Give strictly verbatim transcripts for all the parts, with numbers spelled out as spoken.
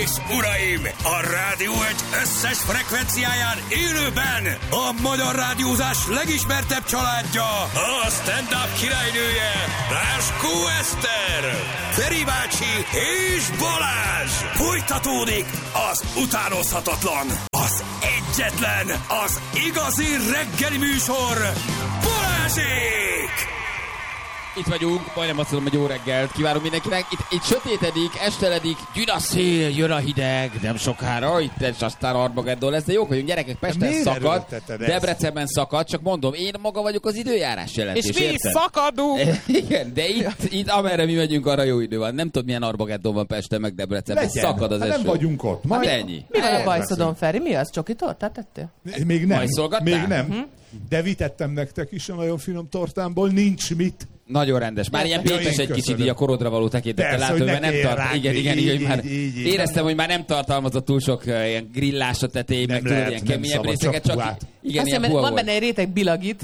és uraim, a Rádió egy összes frekvenciáján élőben a magyar rádiózás legismertebb családja, a stand-up királynője, Ráskó Eszter, Feri bácsi és Balázs. Folytatódik az utánozhatatlan, az egyetlen, az igazi reggeli műsor, Balázsék! Itt vagyunk, majdnem azt mondom, hogy jó reggelt kívánunk mindenkinek. Itt, itt sötétedik, esteledik, jön a szél, jön a hideg, nem sokára, itt és aztán Armageddon lesz, de jók vagyunk, gyerekek, Pesten szakad, Debrecenben szakad, csak mondom, én maga vagyok az időjárás jelentés. És mi is szakadunk! Igen, de itt, itt amerre mi megyünk, arra jó idő van. Nem tudom, milyen Armageddon van Pesten, meg Debrecenben, szakad az eső. Nem vagyunk ott. Majd hát ennyi. Mi van a bajszodon, Feri? Mi az? Csoki tortát tettél? Még nem. Majszolgattál? Még nem. Hm? De vitettem nektek is a nagyon finom tortámból, nincs mit. Nagyon rendes. Már ilyen pépes egy kicsit így a korodra való tekintettel látom, hogy nem tart. Igen, igen, igen, így, már így, így, éreztem, hogy már nem tartalmazott túl sok uh, ilyen grillás a tetején, meg tudod, ilyen keményebb részeket, csak puhát. Igen, azt ilyen hiszem, puha van volt. benne egy réteg bilagit.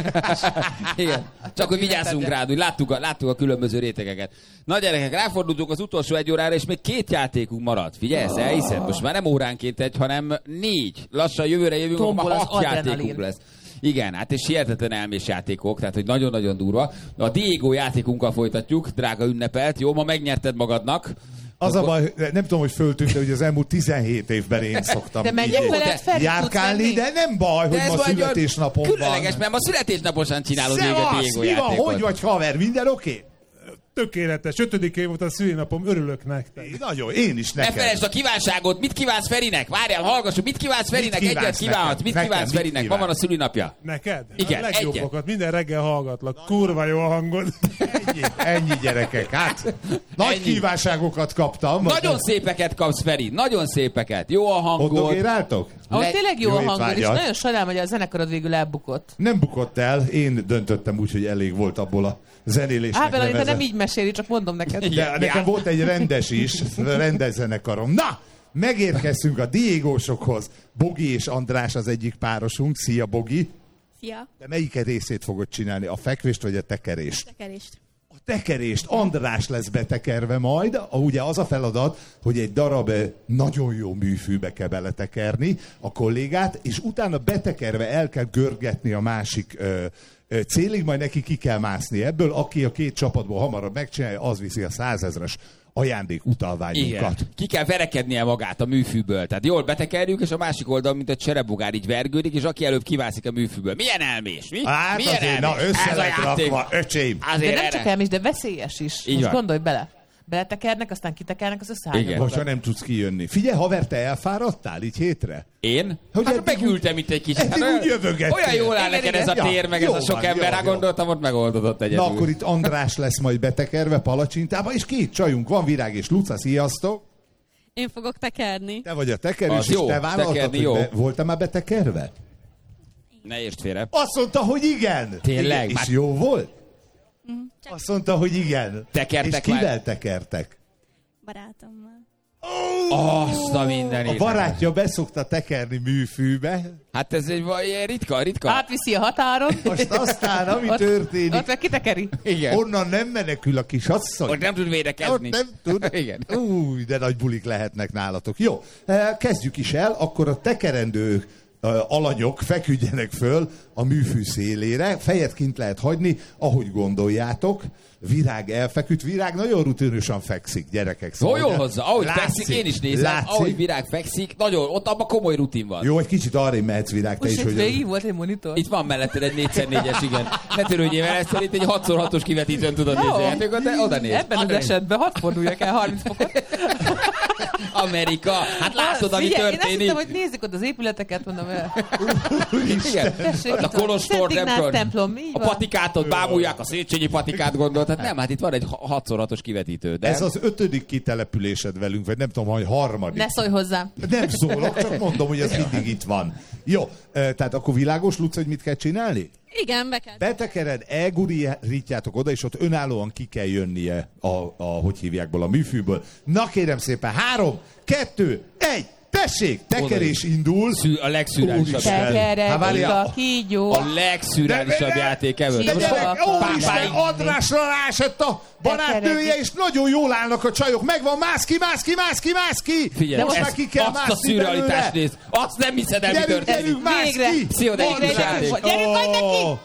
Igen. Csak hogy vigyázzunk rád, hogy láttuk a, láttuk a különböző rétegeket. Na gyerekek, ráfordultunk az utolsó egy órára, és még két játékunk maradt. Figyelsz, elhiszed? Most már nem óránként egy, hanem négy. Lassan jövőre jövünk, akkor már hat játékunk lesz. Igen, hát és hihetetlen elmés játékok, tehát hogy nagyon-nagyon durva. A Diego játékunkkal folytatjuk, drága ünnepelt. Jó, ma megnyerted magadnak. Az akkor... a baj, nem tudom, hogy föltűnt, de hogy az elmúlt tizenhét évben én szoktam de menjek veled, Feri, járkálni, de nem baj, hogy ma születésnapom van. Különleges, mert ma születésnaposan csinálod még a Diego mi játékot. Van, hogy vagy haver, minden oké? Okay? Tökéletes. Ötödik év volt a szülinapom, örülök nektek. Nagyon, én is neked. Ne felejtsd a kívánságot, mit kívánsz Ferinek? Várjál, hallgassuk, mit kívánsz Ferinek? Mit Egyet kívánhatsz, mit nekem, kívánsz mit Ferinek? kíván? Ma van a szülinapja. Neked? Igen, a legjobbakat, minden reggel hallgatlak. Kurva jó a hangod. Ennyi, ennyi gyerekek, hát nagy ennyi. Kívánságokat kaptam. Nagyon de... szépeket kapsz, Feri, nagyon szépeket. Jó a hangod. Oddogéráltok? Ahogy Le... tényleg jó, jó a hangod, és nagyon sajnálom, hogy a zenekarod végül elbukott. Nem bukott el, én döntöttem úgy, hogy elég volt abból a zenélésnek. Á, Bela, nem így meséli, csak mondom neked. De ja, nekem volt egy rendes is, rendes zenekarom. Na, megérkeztünk a Diégósokhoz. Bogi és András az egyik párosunk. Szia, Bogi. Szia. De melyiket részét fogod csinálni? A fekvést vagy a tekerést? A tekerést. A tekerést. András lesz betekerve majd. Ugye az a feladat, hogy egy darab nagyon jó műfűbe kell beletekerni a kollégát, és utána betekerve el kell görgetni a másik ö, célig, majd neki ki kell mászni ebből, aki a két csapatból hamarabb megcsinálja, az viszi a százezres ajándék utalványunkat. Igen. Ki kell verekednie magát a műfűből. Tehát jól betekerjük, és a másik oldal, mint a cserebogár, így vergődik, és aki előbb kivászik a műfűből. Milyen elmés? Mi? Hát Milyen azért, elmés? na össze lett rakva, öcsém. De nem csak elmés, de veszélyes is. Így most van. Gondolj bele. Beletekernek, aztán kitekernek az összeállnak. Most nem tudsz kijönni. Figyelj, haver, te elfáradtál így hétre? Én? Hogy hát megültem itt egy kicsit. Hát olyan, olyan jól áll neked ez a tér, ja, meg ez a sok van, ember, rá gondoltam, ott megoldodott egyedül. Na akkor itt András lesz majd betekerve palacsintába, és két csajunk van, Virág és Luca, sziasztok! Én fogok tekerni. Te vagy a tekerős, és jó, te vállaltad, hogy be, voltál már betekerve? Ne értsd félre. Azt mondta, hogy igen! Tényleg? És már... jó volt? Csak Azt mondta, hogy igen. Tekertek és kivel már? tekertek? barátommal. Oh! Azt a mindenit. A barátja beszokta tekerni műfűbe. Hát ez egy ilyen ritka, ritka. Átviszi a határon. Most aztán, ami ott, történik. Ott meg kitekeri. Igen. Onnan nem menekül a kis asszony. Ott nem tud védekezni. Ott nem tud. Igen. Új, de nagy bulik lehetnek nálatok. Jó, kezdjük is el. Akkor a tekerendő alanyok feküdjenek föl a műfű szélére. Fejet kint lehet hagyni, ahogy gondoljátok. Virág elfeküdt. Virág nagyon rutinősen fekszik, gyerekek. Szóval jól hozzá. Ahogy látszik, fekszik, én is nézem. látszik. Ahogy Virág fekszik, nagyon, ott abban komoly rutin van. Jó, egy kicsit arrébb mehetsz, Virág, te most is. Most hogy végig volt egy monitor. Itt van melletted egy négy szer négyes, igen. Ne törődjél vele, ezt szerint egy hat szor hatos kivetítőn tudod nézni a játékot, de oda néz. Ebben az esetben hadd forduljak el harminc fokot. Amerika, hát látod, ami Figyelj, történik. én azt hittem, hogy nézzük ott az épületeket, mondom el. Igen. Tessék, a Kolostor, nem tudom. templom, A patikát ott bámulják, a Széchenyi patikát gondolt. Hát nem, hát itt van egy hat szor hatos kivetítő. De... Ez az ötödik kitelepülésed velünk, vagy nem tudom, hogy harmadik. Ne szólj hozzám. Nem szólok, csak mondom, hogy ez mindig itt van. Jó, tehát akkor világos, Luca, hogy mit kell csinálni? Igen, be kell. Betekered, elgurítjátok oda, és ott önállóan ki kell jönnie a, a hogy hívjákból, a műfűből. Na kérem szépen, három, kettő, egy, Tessék, tekerés indul. Szű, a legszürreálisabb. Tekerek, a kígyó. A legszürreálisabb játék ever. De gyerek, úristen, Andrásra ráesett a barátnője, és nagyon jól állnak a csajok. Megvan, mász ki, mász ki, mász ki, mász ki. Figyelj, most már ki kell azt a mászni szürrealitást nézd. Azt nem hiszed el, mi Gyerünk, történik. gyerünk, mász ki. Pszichodelikus játék. Gyerünk, majd neki!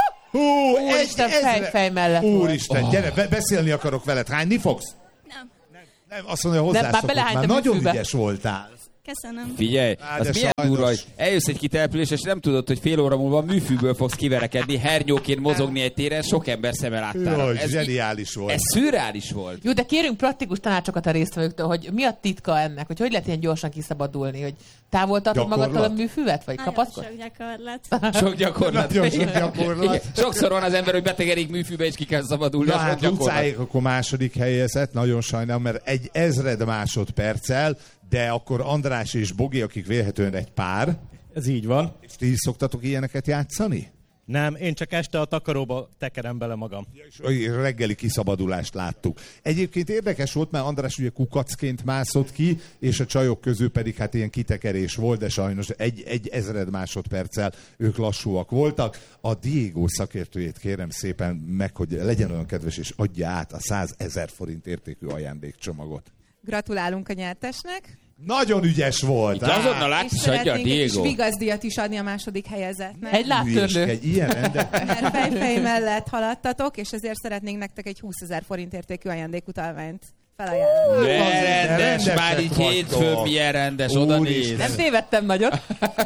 Hú, Úristen, fej, fej mellett Úristen, volt. gyere, be- beszélni akarok veled. Hányni fogsz? Nem. Nem, azt mondja, hozzászokott. Már, már nagyon ügyes voltál. Köszönöm. Figyelj, Á, az de milyen sajnos. durva, hogy eljössz egy kitelepülés, és nem tudod, hogy fél óra múlva műfűből fogsz kiverekedni, hernyóként mozogni egy téren, sok ember szeme láttára. Jaj, Ez, zseniális volt. ez szürreális volt. Jó, de kérünk praktikus tanácsokat a résztvevőktől, hogy mi a titka ennek, hogy hogy lehet ilyen gyorsan kiszabadulni, hogy távol tartod Gyakorlat? magadtól a műfüvet, vagy Nagyon kapaszkod? sok gyakorlat. Sok gyakorlat. Nagyon sok gyakorlat. Igen. Sokszor van az ember, hogy betegerik műfűbe, és ki kell szabadulni. Na a sok hát gyakorlat. utcáig akkor második helyezett, nagyon sajnálom, mert egy ezred másodperccel, de akkor András és Bogi, akik vélhetően egy pár, Ez így van. és ti is szoktatok ilyeneket játszani? Nem, én csak este a takaróba tekerem bele magam. És reggeli kiszabadulást láttuk. Egyébként érdekes volt, mert András ugye kukacként mászott ki, és a csajok közül pedig hát ilyen kitekerés volt, de sajnos egy, egy ezred másodperccel ők lassúak voltak. A Diego szakértőjét kérem szépen meg, hogy legyen olyan kedves, és adja át a százezer forint értékű ajándékcsomagot. Gratulálunk a nyertesnek. Nagyon ügyes volt. Itt azonnal át És is adja a szeretnénk egy kis Diego. vigaszdiat is adni a második helyezetnek. Egy láttörlő. Egy ilyen rende... Mert fejfej mellett haladtatok, és ezért szeretnénk nektek egy húszezer forint értékű ajándékutalványt felajánlani. De rendes, rendesek már így vagytok. hétfőn milyen rendes, oda Úristen. néz. Nem tévedtem nagyot.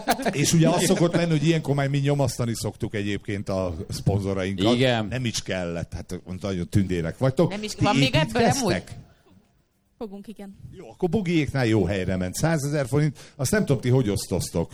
És ugye az szokott lenni, hogy ilyenkor már mi nyomasztani szoktuk egyébként a szponzorainkat. Igen. Nem is kellett, hát nagyon tündérek vagytok. Nem is- Ti van még ebből építkeztek? amúgy? Fogunk, igen. Jó, akkor Bogiéknál jó helyre ment. százezer forint, azt nem tudom, ti hogy osztoztok.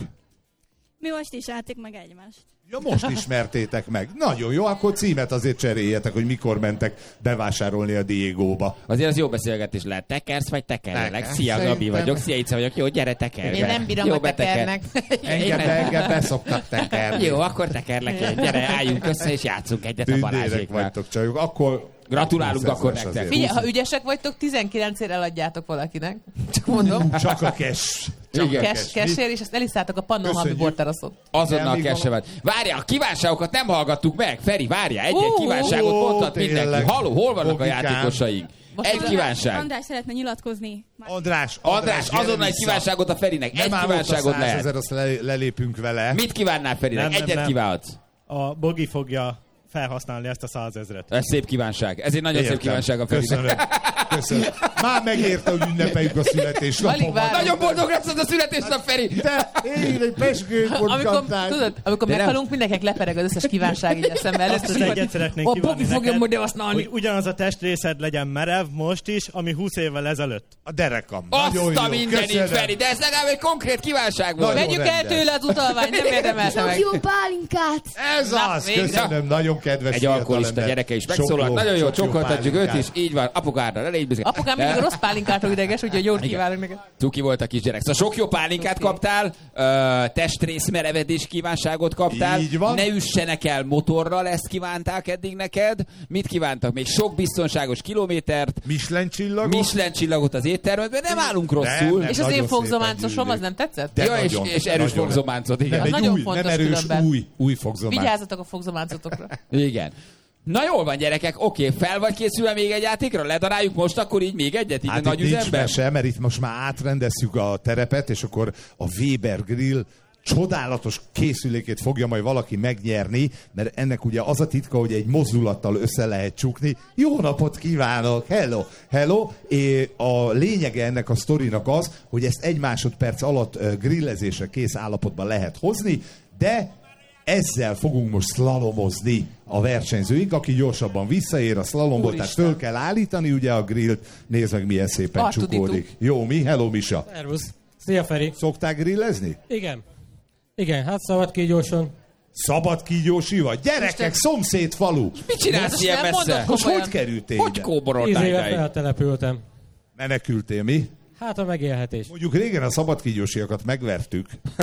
Mi most is állték meg egymást. Ja, most ismertétek meg. Nagyon jó, akkor címet azért cseréljetek, hogy mikor mentek bevásárolni a Diegóba. Azért az jó beszélgetés lehet. Tekersz vagy tekerlek? Tekersz. Szia, Gabi Szerintem- vagyok. Szia, Ica vagyok. Jó, gyere, tekerj. Én nem bírom, jó, hogy beteker. tekernek. Engem, be, engem beszoktak tekerni. Jó, akkor tekerlek én. Gyere, álljunk össze, és játszunk egyet a Tündérek Balázséknál. vagytok csajok. Akkor... Gratulálunk húsz akkor ezeres nektek. azért. Figyelj, ha ügyesek vagytok, tizenkilencért eladjátok valakinek. Csak mondom. Csak a cash. Csak Igen. a Kes, cash. kesér, és ezt eliszálltok a Pannonhalmi Köszönjük. borteraszon. Azonnal Még kesevet. Várjál, a kívánságokat nem hallgattuk meg. Feri, várjál, egy-egy Ó, kívánságot ó, mondhat tényleg. mindenki. Halló, hol vannak Bogikám. a játékosaink? Most Egy András- kívánság. András szeretne nyilatkozni. Már András, András, gyere azonnal egy vissza. kívánságot a Ferinek. Nem Egy áll ott a kívánságot lehet. százezer, azt le- lelépünk vele. Mit kívánnál Ferinek? Nem, nem, Egyet nem. kívánhatsz. A Bogi fogja felhasználni ezt a százezret. Ez szép kívánság. Ez egy nagyon Értem. szép kívánság a Ferinek. Köszönöm. Köszönöm. Már megérte, hogy ünnepeljük a Alig születésnapomat. várom. Nagyon boldog lesz az a születésnap, Feri! Te, én egy peskőkot Amikor, kaptál. tudod, amikor De nem. meghalunk, mindenkinek lepereg az összes kívánság így eszembe. Azt Először az így, egyet hogy szeretnénk a kívánni Bogi fogja neked, majd használni. hogy ugyanaz a testrészed legyen merev most is, ami húsz évvel ezelőtt. A derekam. Nagyon Azt a jó. mindenit, Köszönöm. Feri, de ez legalább egy konkrét kívánság volt. Nagyon Vegyük el rendes. tőle az utalványt, nem érdemelte meg. Jó pálinkát! Ez Na, az. végre. Köszönöm. Nagyon kedves Egy fiatalember. alkoholista gyereke is Sok megszólalt. jó- Nagyon jó, sok csókoltatjuk őt pálinkát. is. Így van, apukádra, ne légy büszke. Apukám mindig a rossz pálinkától ideges, úgyhogy jót kívánok neked. Cuki volt a kisgyerek. Szóval sok jó pálinkát Cuki. kaptál, ö, testrészmerevedés kívánságot kaptál. Így van. Ne üssenek el motorral, ezt kívánták eddig neked. Mit kívántak? Még sok biztonságos kilométert, Michelin csillagot. Michelin csillagot az éttermedben, nem állunk rosszul. nem. És az Nagyon én fogzománcosom, szépen az nem tetszett? De Ja, és, nagyon, és erős nagyon. fogzománcot, igen. Nem, egy nagyon új, fontos nem erős, különben. új, új fogzománc. Vigyázzatok a fogzománcotokra. Igen. Na jól van, gyerekek, oké, fel vagy készülve még egy játékra? Ledaráljuk most akkor így még egyet, így Hát a itt nagy nincs üzemben? mese, mert itt most már átrendezzük a terepet, és akkor a Weber Grill csodálatos készülékét fogja majd valaki megnyerni, mert ennek ugye az a titka, hogy egy mozdulattal össze lehet csukni. Jó napot kívánok! Hello! Hello! É, a lényege ennek a sztorinak az, hogy ezt egy másodperc alatt ö, grillezésre kész állapotban lehet hozni, de ezzel fogunk most szlalomozni a versenyzőink, aki gyorsabban visszaér a szlalomból, tehát Úristen. föl kell állítani ugye a grillt, nézd meg milyen szépen Artuditu. csukódik. Jó, mi? Hello, Misa. Szervusz. Szia, Feri. Szokták grillezni? Igen. Igen, hát szabad kígyóson. Szabad kígyósi vagy? Gyerekek, szomszéd falu! Mit csinálsz Most ilyen nem messze? mondod Most komolyan. hogy kerültél Hogy ide? Tíz kóboroltál éve ideig? feltelepültem. Menekültél, mi? Hát a megélhetés. Mondjuk régen a szabad kígyósiakat megvertük.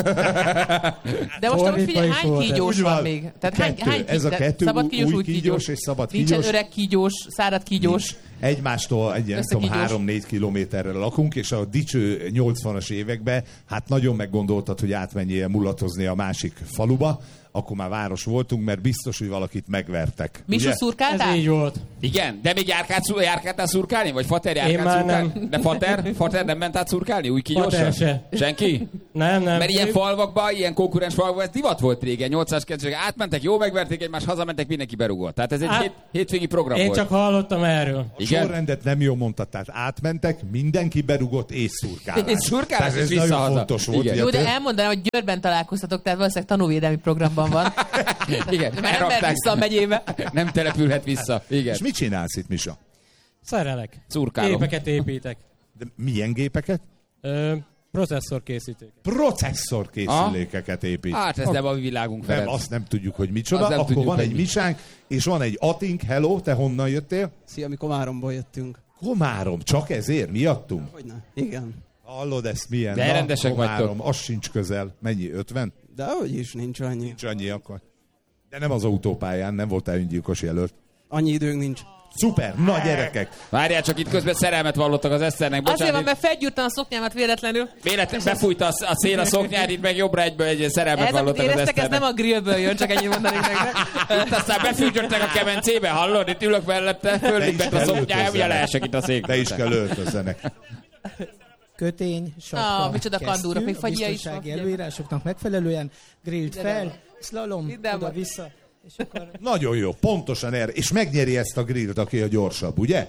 De most amúgy Fordítva figyelj, is hány volt ez. kígyós Úgy van van. még? Tehát hány, Kettő. hány Ez a de kettő, szabad új kígyós, új kígyós kígyós, és szabad Nincsen kígyós. öreg kígyós, szárad kígyós. Egymástól egy ilyen tudom, Összekígyós. három-négy kilométerre lakunk, és a dicső nyolcvanas években hát nagyon meggondoltad, hogy átmenjél mulatozni a másik faluba, akkor már város voltunk, mert biztos, hogy valakit megvertek. Misu Ez szurkáltál? így volt. Igen, de még járkált, járkáltál szurkálni? Vagy Fater járkált Én már szurkálni? nem. De Fater? Fater nem ment át szurkálni? Úgy kígyósan? Fater se. Senki? Nem, nem. Mert ilyen falvakban, ilyen konkurens falvakban, ez divat volt régen, nyolcvanas kilencvenes átmentek, jó megverték egymást, hazamentek, mindenki berúgott. Tehát ez egy Át- hét, hétvégi program Én volt. csak hallottam erről. A Igen? sorrendet nem jól mondtad, tehát átmentek, mindenki berugott és szurkálás. És szurkálás, Tehát és ez nagyon visszahaza. fontos volt. Igen. ugye, Jó, de te- elmondanám, hogy Győrben találkoztatok, tehát valószínűleg tanúvédelmi programban van. Igen, Mert nem mehet elrakták. vissza a megyébe. Nem települhet vissza. Igen. És mit csinálsz itt, Misa? Szerelek. Szurkálom. Gépeket építek. De milyen gépeket? Ö, processzorkészítők. Processzorkészülékeket épít. Hát ez nem a mi világunk, Nem, Ferenc. azt nem tudjuk, hogy micsoda. Azt nem Akkor tudjuk, van hogy egy mi. Misánk, és van egy Atink. Hello, te honnan jöttél? Szia, mi Komáromból jöttünk. Komárom, csak ezért? Miattunk? Hogyne? Igen. Hallod ezt milyen? De rendesek Komárom, vagytok. az sincs közel. Mennyi? ötven? De hogy is nincs annyi. Nincs annyi akkor. De nem az autópályán, nem voltál öngyilkos jelölt. Annyi időnk nincs. Szuper, na gyerekek! Várjál, csak itt közben szerelmet vallottak az Eszternek. Azért van, Bocsánat, mert felgyúrtam a szoknyámat véletlenül. véletlen befújta a, a szél a szoknyád, itt meg jobbra egyből egy szerelmet Ez, amit vallottak az éreztek, ez Eszternek. nem a grillből jön, csak ennyit mondanék nektek. Itt aztán befűtöttek a kemencébe, hallod? Itt ülök mellette, föllépett a kell szoknyája, ugye öltözzenek. leesek itt a székbe. Te is kell öltözzenek. Kötény, sapka, Ah, micsoda kandúrok, kesztyű, még a fagyja is biztonsági van. előírásoknak megfelelően, grillt fel, slalom, Minden van. oda-vissza, és akkor Nagyon jó, pontosan erre. És megnyeri ezt a grillt, aki a gyorsabb, ugye?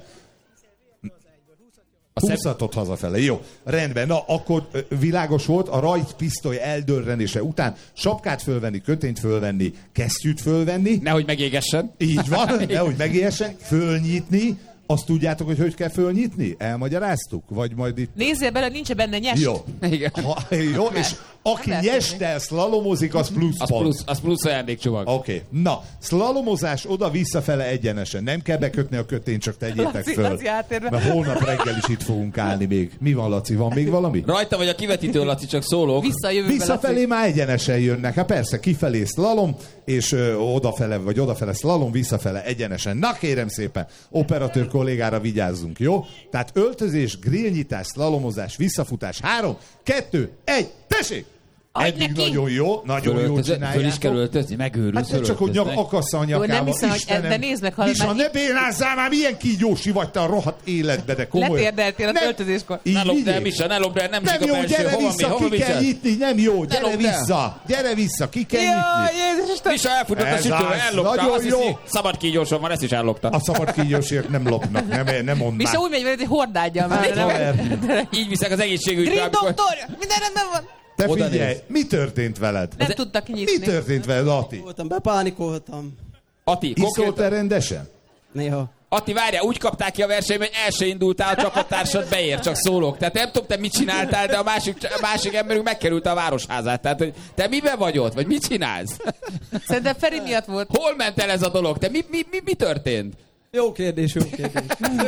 Húzhatod hazafele. Jó, rendben. Na, akkor ö, világos volt, a rajtpisztoly eldörrenése után sapkát fölvenni, kötényt fölvenni, kesztyűt fölvenni. Nehogy megégessen. Így van, nehogy megéljessen, fölnyitni. Azt tudjátok, hogy hogy kell fölnyitni? Elmagyaráztuk? Vagy majd itt... Nézzél bele, nincs benne nyest. Jó. Igen. Ha, jó, és aki lehet nyeste szlalomozik, az plusz Az pont. plusz, az plusz ajándékcsomag. Oké, okay. Na, szlalomozás oda-visszafele egyenesen. Nem kell bekötni a kötényt, csak tegyétek Laci, föl. Laci háttérben. Mert holnap reggel is itt fogunk állni még. Mi van, Laci? Van még valami? Rajta vagy a kivetítő, Laci, csak szólok. Vissza a jövőbe, Visszafelé Laci. már egyenesen jönnek. Hát persze, kifelé szlalom, és ö, odafele, vagy odafele szlalom, visszafele egyenesen. Na kérem szépen, operatőr kollégára vigyázzunk, jó? Tehát öltözés, grillnyitás, szlalomozás, visszafutás. Három, kettő, egy, tessék! Adj Eddig neki! nagyon jó, nagyon jó Fölöltöző- Föl is kell csináljátok. öltözni, megőrülsz, Hát te csak, hogy nyak, fölöltöznek. akasz a Jó, nyakába. nem hiszem, hogy- Istenem. de nézd meg, ha Misa, már ne itt- bénázzál már, milyen kígyósi vagy te a rohadt életbe, de komolyan. Letérdeltél az Nem. öltözéskor. Így Ne lopd el, vigyél. Misa, ne lopd el, nem Nem zsig a jó, belső. gyere Hova mi, vissza, hova ki kell viszed? nyitni, nem jó, gyere lopd el. vissza, gyere vissza, ki kell Jaj, nyitni. Jézus Isten! Misa elfutott a Ez sütőbe, az, ellopta. nagyon Azt jó. hiszi, szabad kígyóson van, ezt is ellopta. A szabad kígyósiak nem lopnak, nem, nem mondd Misa már. úgy megy veled, hogy hordádja már. nem? Haver, Így viszek az egészségügybe. Grill amikor- doktor! Minden rendben van! te Oda figyelj, néz. mi történt veled? Nem tudtak kinyitni. Mi történt veled, Ati? Voltam, bepánikoltam. Ati, Iszol te konkrétan. rendesen? Néha. Ati, várjál, úgy kapták ki a versenyben, hogy el se indultál, a csapattársad beér, csak szólok. Tehát nem tudom, te mit csináltál, de a másik, a másik emberünk megkerült a városházát. Tehát, hogy te miben vagy ott, vagy mit csinálsz? Szerintem Feri miatt volt. Hol ment el ez a dolog? Te mi, mi, mi, mi történt? Jó kérdés, jó kérdés.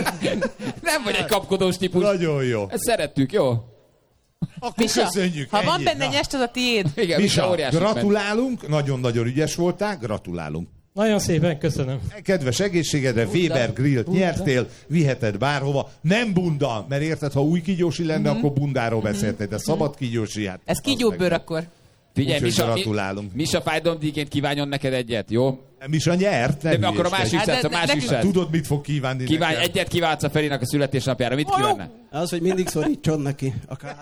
Nem vagy egy kapkodós típus. Nagyon jó. Ezt szerettük, jó? Akkor Misa, köszönjük. ha van ennyi. benne Na. nyest, az a tiéd. Igen, Misa, Misa, óriási ment. gratulálunk, nagyon-nagyon ügyes voltál, gratulálunk. Nagyon szépen köszönöm. Kedves egészségedre, Weber grillt nyertél, viheted bárhova. Nem bunda, mert érted, ha új kígyósi lenne, akkor bundáról beszéltél, de szabad kígyósi, hát... Ez az kígyóbőr meg- akkor. Figyelj, Úgyhogy Misa, gratulálunk. Misa fájdalomdíjként kívánjon neked egyet, jó? Misa nyert, nem De akkor a másik Hát de- srác, a de- másik nekünk- srác. Tudod, mit fog kívánni Kívánj, nekem? egyet kívánsz a Ferinak a születésnapjára. Mit kívánna? Az, hogy mindig szorítson neki a kád.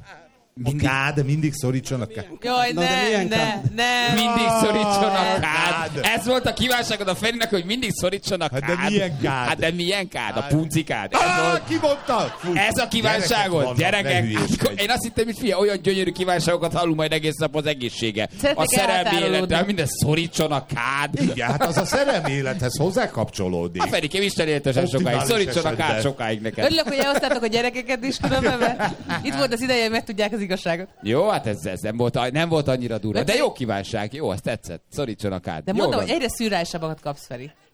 A kád, mindig szorítson a kád. Jaj, Na, de ne, milyen ne, kád? ne. Mindig szorítson a kád. kád. Ez volt a kívánságod a Ferinek, hogy mindig szorítson a Hát kád. de milyen kád? Hát de milyen kád? A puncikád. Ez, Ah, volt, ki mondta? Fú, ez a kívánságod, vannak, ne gyerekek. hülyéskedj. Hát, én azt hittem, hogy fia, olyan gyönyörű kívánságokat hallunk majd egész nap az egészsége. Szeretnék A szerelmi elhatárolódni. életre, minden szorítson a kád. Igen, hát az a szerelmi élethez hozzá kapcsolódik. A Ferikém, Isten éltesen sokáig. Optimális Szorítson a kád esetben. sokáig neked. Örülök, hogy elhoztátok a gyerekeket is, tudom, mert itt volt az ideje, hogy megtudják az igazságot. Jó, hát ez, ez nem, volt, nem volt annyira durva. De jó kívánság, jó, azt tetszett. Szorítson a kád. De Jó mondom, van. hogy egyre szürreálisabbakat kapsz, Feri.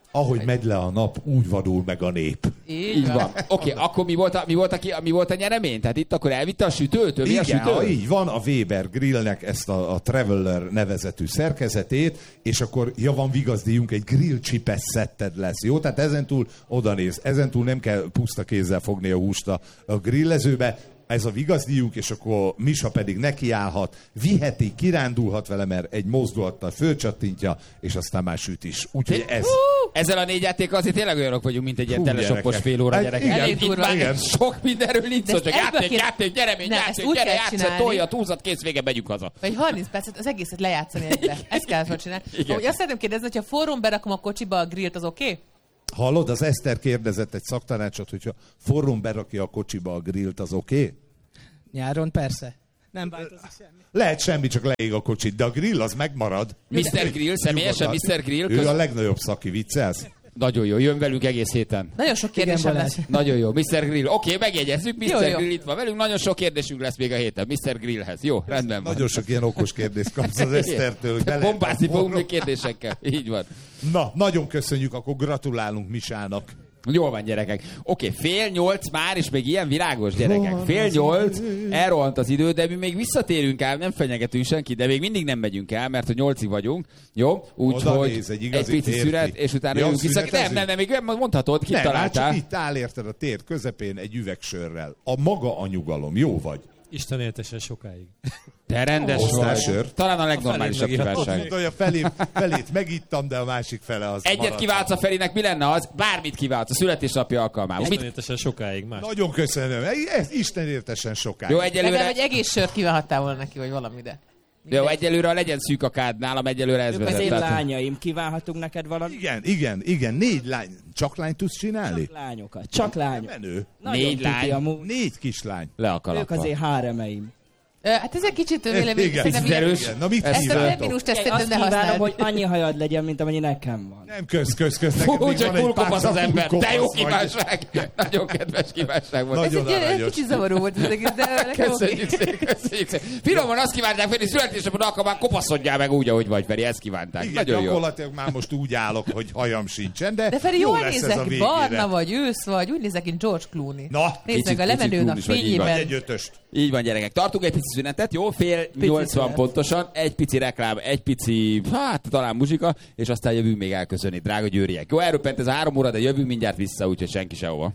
Ahogy megy le a nap, úgy vadul meg a nép. Így, Így van. Oké, okay, akkor mi volt, a, mi, volt a, mi volt a nyeremény? Tehát itt akkor elvitte a sütőt? Ő mi a Igen, sütő? ha így van, a Weber Grillnek ezt a, a Traveler nevezetű szerkezetét, és akkor ja van vigazdíjunk, egy grill csipes szetted lesz, jó? Tehát ezentúl odanéz, ezentúl nem kell puszta kézzel fogni a húst a, a grillezőbe, ez a vigazdíjunk, és akkor Misa pedig nekiállhat, viheti, kirándulhat vele, mert egy mozdulattal fölcsattintja, és aztán már süt is. Úgyhogy ez... Ezzel a négy játékkal azért tényleg olyanok vagyunk, mint egy ilyen Hú, telesoppos gyerekek. fél óra Hát gyerekek. igen, Itt durva, már igen. sok mindenről nincs szó, De csak ezt játék, ebből játék, gyere, Ne, játék, ezt úgy gyere, kell játszat, csinálni. tolja, túlzat, kész, vége, megyünk haza. Vagy harminc percet az egészet lejátszani egybe. Ezt kell most csinálni. Igen. Hogy azt szeretném kérdezni, hogyha forrón berakom a kocsiba a grillt, az oké? Okay? Hallod, az Eszter kérdezett egy szaktanácsot, hogyha forrón berakja a kocsiba a grillt, az oké? Okay? Nyáron persze. Nem változik semmi. Lehet semmi, csak leég a kocsit, de a grill az megmarad. miszter Grill, személyesen Nyugodtan. miszter Grill. Ő Köz... a legnagyobb szaki, viccelsz? Nagyon jó, jön velünk egész héten. Nagyon sok kérdésem lesz. Nagyon jó, miszter Grill. Oké, okay, megjegyezzük, miszter Jó, jó. Grill itt van velünk, nagyon sok kérdésünk lesz még a héten, miszter Grillhez. Jó, rendben van. Nagyon sok ilyen okos kérdést kapsz az Esztertől. hogy bele- Bombázni fogunk még kérdésekkel. Így van. Na, nagyon köszönjük, akkor gratulálunk Misának. Jól van, gyerekek. Oké, okay, fél nyolc már, és még ilyen virágos, gyerekek. Fél nyolc, elrohant az idő, de mi még visszatérünk el, nem fenyegetünk senki, de még mindig nem megyünk el, mert hogy nyolcig vagyunk. Jó? Úgyhogy néz, egy egy, igazi egy pici férfi. szünet, és utána Ja, jövünk vissza. szünetezünk? Nem, nem, nem, még mondhatod, kit Nem, hát találtál. csak itt áll érted a tér közepén egy üvegsörrel. A maga a nyugalom. Jó vagy. Isten éltesen sokáig. Te rendes Hoztál vagy. sört? Talán a legnormálisabb felét megírhatod. kívánság. Mondta, hogy a felét, felét megittam, de a másik fele az Egyet maradt. kiváltsz a Ferinek, mi lenne az? Bármit kiváltsz a születésnapja alkalmából. Isten Mit? éltesen sokáig más. Nagyon köszönöm. Ez Isten értesen sokáig. Jó, Legalább egyelőre, egy egész sört kívánhattál volna neki, vagy valami, de... jó, egyelőre legyen szűk a kád, nálam egyelőre ez Ők az vezet. én tehát- lányaim, kívánhatunk neked valami? Igen, igen, igen. Négy lány. Csak lány tudsz csinálni? Csak lányokat, csak lányok. Menő. Nagyon Négy tuti lány. amúgy. Négy kislány. Le a Ők kalappal. az én háremeim. Ö, Hát ez egy kicsit vélemény. Igen, szerintem ez erős. Igen. Na mit Ezt Ezt a kívántok? feminus Én tesztet azt ne kívánom, használd. hogy annyi hajad legyen, mint amennyi nekem van. Nem kösz, kösz, kösz. Fú, Neked még csak van egy fullkopasz pár az ember. fullkopasz De jó vagy. kívánság. Nagyon kedves kívánság volt. Ez Nagyon egy ilyen aranyos. kicsit zavaró volt ez egész, de nekem oké. Köszönjük szépen, köszönjük szépen. Finoman azt kívánták, Feri, születésnapon alkalmán kopaszodjál meg úgy, ahogy vagy, Feri, ezt kívánták. Igen, Nagyon jó. gyakorlatilag már most úgy állok, hogy hajam sincsen, de, De Feri, jó jól lesz ez a nézek, végére. barna vagy, ősz vagy, úgy nézek, mint George Clooney. Na, Nézd kicsit- meg a lemenő kicsit nap Clooney vagy, így van. Vagy fényében. egy ötöst. Így van, gyerekek. Tartunk egy pici szünetet, jó? Fél nyolc van szünet. pontosan, egy pici reklám, egy pici, hát talán muzsika, és aztán jövünk még elköszönni, drága győriek. Jó, elröppent ez a három óra, de jövünk mindjárt vissza, úgyhogy senki sehova.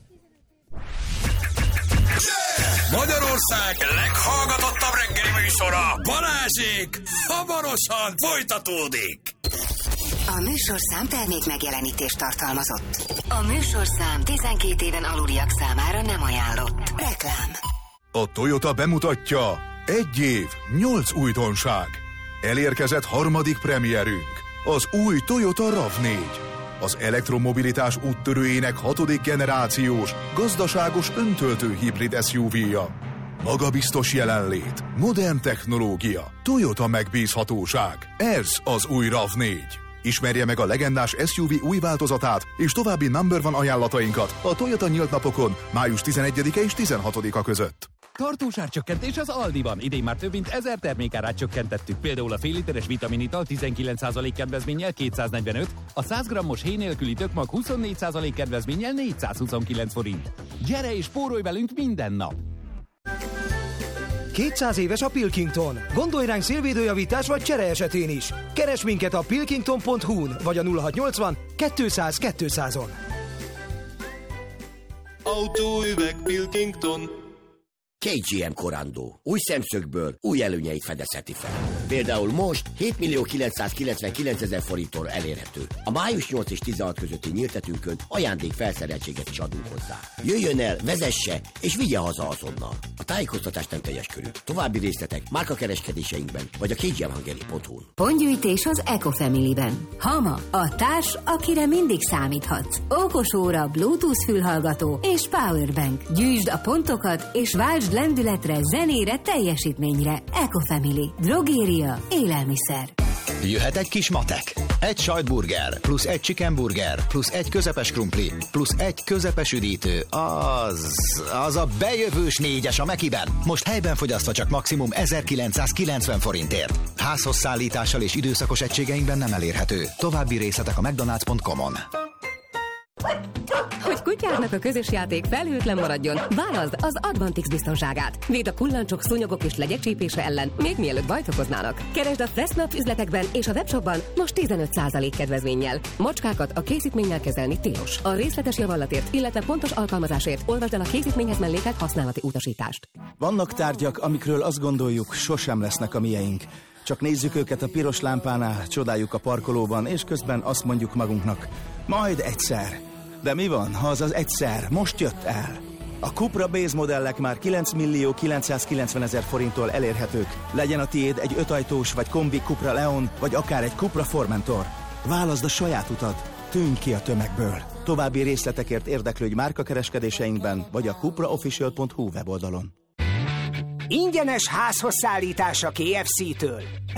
Magyarország leghallgatottabb reggeli műsora, Balázsék, hamarosan folytatódik. A műsorszám termék megjelenítést tartalmazott. A műsorszám tizenkét éven aluliak számára nem ajánlott. Reklám. A Toyota bemutatja egy év, nyolc újdonság. Elérkezett harmadik premierünk, az új Toyota rav négy. Az elektromobilitás úttörőjének hatodik generációs, gazdaságos öntöltő hibrid es u vé-ja. Magabiztos jelenlét, modern technológia, Toyota megbízhatóság. Ez az új rav négy. Ismerje meg a legendás es u vé új változatát és további number one ajánlatainkat a Toyota nyílt napokon május tizenegyedike és tizenhatodika között. Tartós árcsökkentés az Aldiban. Idén már több mint ezer termékárát csökkentettük. Például a fél literes vitaminital tizenkilenc százalék kedvezménnyel kétszáznegyvenöt, a száz grammos héj nélküli tökmag huszonnégy százalék kedvezménnyel négyszázhuszonkilenc forint. Gyere és spórolj velünk minden nap! kétszáz éves a Pilkington. Gondolj ránk szélvédőjavítás vagy csere esetén is. Keres minket a pilkington pont hu-n vagy a nulla hatszáznyolcvan kétszáz kétszázon. Autóüveg Pilkington. ká gé em Corando. Új szemszögből új előnyeit fedezheti fel. Például most hét millió kilencszázkilencvenkilenc ezer forinttól elérhető. A május nyolc és tizenhat közötti nyíltetünkön ajándék felszereltséget is adunk hozzá. Jöjjön el, vezesse és vigye haza azonnal. A tájékoztatás nem teljes körű. További részletek márkakereskedéseinkben vagy a kgmhungary pont hu-n. Pontgyűjtés az Ecofamily-ben. Hama, a társ, akire mindig számíthatsz. Okos óra, Bluetooth fülhallgató és powerbank. Gyűjtsd a pontokat és váltsd lendületre, zenére, teljesítményre. Ecofamily. Drogéria. Élelmiszer. Jöhet egy kis matek. Egy sajtburger, plusz egy chickenburger, plusz egy közepes krumpli, plusz egy közepes üdítő. Az... az a bejövős négyes a Mekiben. Most helyben fogyasztva csak maximum ezerkilencszázkilencven forintért. Házhoz szállítással és időszakos egységeinkben nem elérhető. További részletek a mcdonalds pont com-on. Hogy kutyádnak a közös játék felhőtlen maradjon, válaszd az Advantix biztonságát. Véd a kullancsok, szúnyogok és legyek csípése ellen, még mielőtt bajt okoznának. Keresd a Fressnapf üzletekben és a webshopban most tizenöt százalék kedvezménnyel. Macskákat a készítménnyel kezelni tilos. A részletes javallatért, illetve pontos alkalmazásért olvasd el a készítményhez mellékelt használati utasítást. Vannak tárgyak, amikről azt gondoljuk, sosem lesznek a mieink. Csak nézzük őket a piros lámpánál, csodáljuk a parkolóban, és közben azt mondjuk magunknak, majd egyszer. De mi van, ha az az egyszer most jött el? A Cupra Base modellek már kilenc millió kilencszázkilencven ezer forinttól elérhetők. Legyen a tiéd egy ötajtós vagy kombi Cupra Leon, vagy akár egy Cupra Formentor. Válaszd a saját utat, tűnj ki a tömegből. További részletekért érdeklődj márkakereskedéseinkben, vagy a cupraofficial pont hu weboldalon. Ingyenes házhoz szállítás a ká ef cé-től.